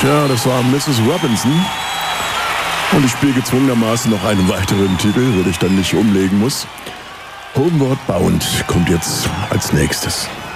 Tja, das war Mrs. Robinson. Und ich spiele gezwungenermaßen noch einen weiteren Titel, weil ich dann nicht umlegen muss. Homeward Bound kommt jetzt als nächstes.